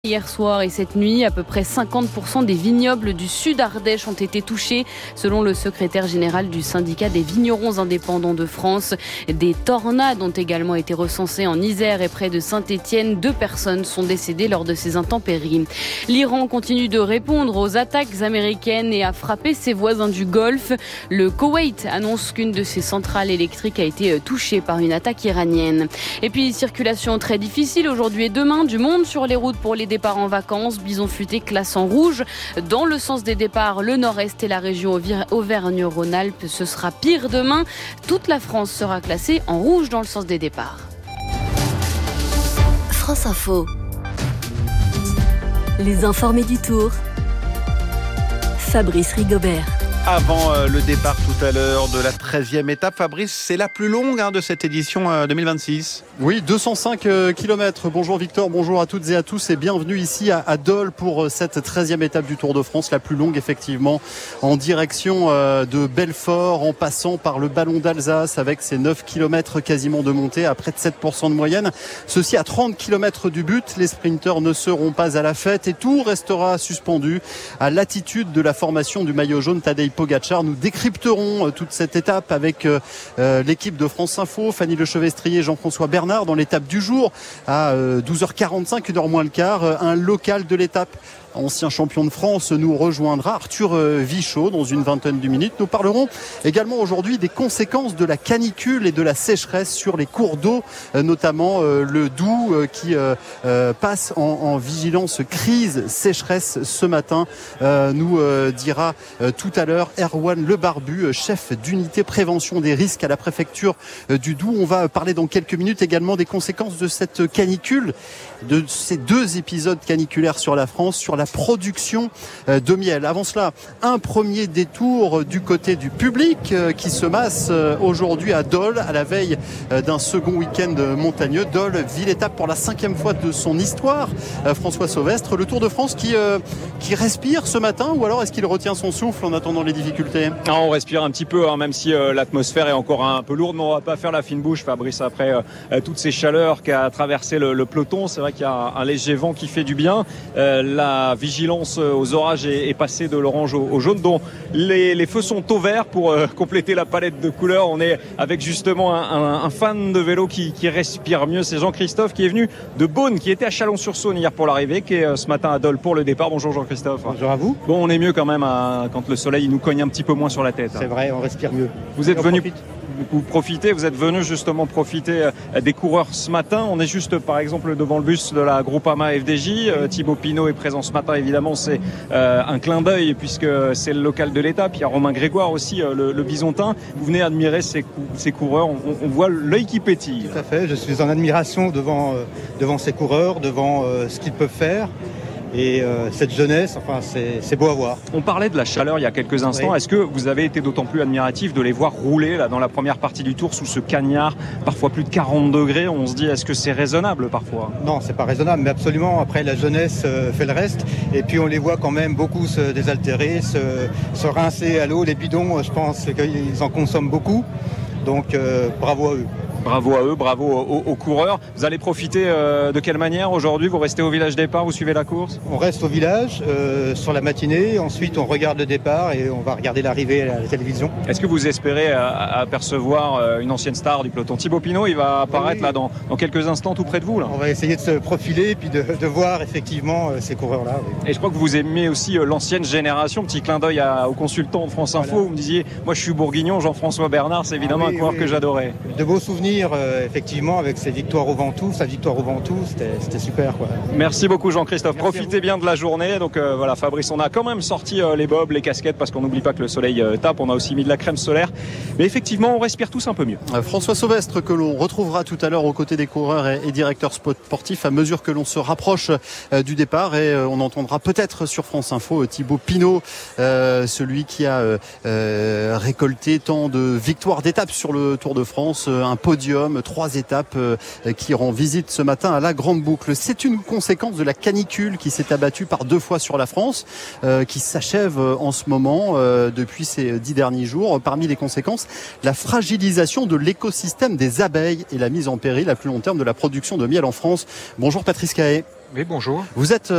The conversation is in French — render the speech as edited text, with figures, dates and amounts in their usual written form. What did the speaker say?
Hier soir et cette nuit, à peu près 50% des vignobles du Sud Ardèche ont été touchés, selon le secrétaire général du syndicat des vignerons indépendants de France. Des tornades ont également été recensées en Isère et près de Saint-Étienne. 2 personnes sont décédées lors de ces intempéries. L'Iran continue de répondre aux attaques américaines et a frappé ses voisins du Golfe. Le Koweït annonce qu'une de ses centrales électriques a été touchée par une attaque iranienne. Et puis, circulation très difficile aujourd'hui et demain. Du monde sur les routes pour les départs en vacances. Bison Futé classe en rouge. Dans le sens des départs, le nord-est et la région Auvergne-Rhône-Alpes, ce sera pire demain. Toute la France sera classée en rouge dans le sens des départs. France Info. Les informés du Tour. Fabrice Rigobert. Avant le départ tout à l'heure de la 13e étape, Fabrice, c'est la plus longue de cette édition 2026. Oui, 205 km. Bonjour Victor, bonjour à toutes et à tous et bienvenue ici à Dole pour cette 13e étape du Tour de France, la plus longue effectivement, en direction de Belfort, en passant par le Ballon d'Alsace avec ses 9 km quasiment de montée à près de 7% de moyenne. Ceci à 30 km du but, les sprinteurs ne seront pas à la fête et tout restera suspendu à l'attitude de la formation du maillot jaune Tadej Pogacar. Nous décrypterons toute cette étape avec l'équipe de France Info, Fanny Lechevestrier et Jean-François Bernard dans l'étape du jour à 12h45, 1h moins le quart, un local de l'étape. Ancien champion de France nous rejoindra, Arthur Vichot, dans une vingtaine de minutes. Nous parlerons également aujourd'hui des conséquences de la canicule et de la sécheresse sur les cours d'eau, notamment le Doubs qui passe en vigilance crise sécheresse ce matin, nous dira tout à l'heure Erwan Le Barbu, chef d'unité prévention des risques à la préfecture du Doubs. On va parler dans quelques minutes également des conséquences de cette canicule, de ces 2 épisodes caniculaires sur la France, sur la production de miel. Avant cela, un premier détour du côté du public qui se masse aujourd'hui à Dole, à la veille d'un second week-end montagneux. Dole, ville-étape pour la 5e fois de son histoire. François Sauvestre, le Tour de France qui respire ce matin, ou alors est-ce qu'il retient son souffle en attendant les difficultés ? On respire un petit peu, même si l'atmosphère est encore un peu lourde, mais on va pas faire la fine bouche, Fabrice, après toutes ces chaleurs qu'a traversé le peloton. C'est vrai qu'il y a un léger vent qui fait du bien. La vigilance aux orages est passée de l'orange au jaune, dont les feux sont au vert pour compléter la palette de couleurs. On est avec justement un fan de vélo qui respire mieux. C'est Jean-Christophe qui est venu de Beaune, qui était à Chalon-sur-Saône hier pour l'arrivée, qui est ce matin à Dole pour le départ. Bonjour Jean-Christophe. Bonjour à vous. Bon, on est mieux quand même quand le soleil nous cogne un petit peu moins sur la tête. C'est vrai, on respire mieux. Vous êtes venu... Vous êtes venu justement profiter des coureurs ce matin. On est juste par exemple devant le bus de la Groupama FDJ. Thibaut Pinot est présent ce matin, évidemment c'est un clin d'œil puisque c'est le local de l'étape. Il y a Romain Grégoire aussi, le Bisontin. Vous venez admirer ces coureurs, on voit l'œil qui pétille. Tout à fait, je suis en admiration devant ces coureurs, devant ce qu'ils peuvent faire. Et cette jeunesse, enfin, c'est beau à voir. On parlait de la chaleur il y a quelques instants. Oui. Est-ce que vous avez été d'autant plus admiratif de les voir rouler là dans la première partie du Tour sous ce cagnard, parfois plus de 40 degrés? On se dit, est-ce que c'est raisonnable parfois? Non, c'est pas raisonnable, mais absolument. Après, la jeunesse fait le reste. Et puis, on les voit quand même beaucoup se désaltérer, se rincer à l'eau. Les bidons, je pense qu'ils en consomment beaucoup. Donc, bravo à eux. Bravo à eux, bravo aux coureurs. Vous allez profiter de quelle manière aujourd'hui? Vous restez au village départ, vous suivez la course? On reste au village sur la matinée, ensuite on regarde le départ et on va regarder l'arrivée à la télévision. Est-ce que vous espérez apercevoir une ancienne star du peloton? Thibaut Pinot, il va apparaître là dans quelques instants tout près de vous là. On va essayer de se profiler et puis de voir effectivement ces coureurs-là. Oui. Et je crois que vous aimez aussi l'ancienne génération. Petit clin d'œil au consultant de France Info. Voilà. Vous me disiez, moi je suis bourguignon, Jean-François Bernard, c'est évidemment un coureur que j'adorais. De beaux souvenirs. Effectivement avec ses victoires au Ventoux, sa victoire au Ventoux, c'était super quoi. Merci beaucoup Jean-Christophe. Merci. Profitez bien de la journée. Donc voilà Fabrice, on a quand même sorti les bobs, les casquettes parce qu'on n'oublie pas que le soleil tape. On a aussi mis de la crème solaire. Mais effectivement, on respire tous un peu mieux. François Sauvestre que l'on retrouvera tout à l'heure aux côtés des coureurs et directeurs sportifs à mesure que l'on se rapproche du départ et on entendra peut-être sur France Info Thibaut Pinot, celui qui a récolté tant de victoires d'étapes sur le Tour de France, un podium, 3 étapes qui rend visite ce matin à la Grande Boucle. C'est une conséquence de la canicule qui s'est abattue par 2 fois sur la France, qui s'achève en ce moment depuis ces 10 derniers jours. Parmi les conséquences, la fragilisation de l'écosystème des abeilles et la mise en péril à plus long terme de la production de miel en France. Bonjour Patrice Cahet. Oui, bonjour. Vous êtes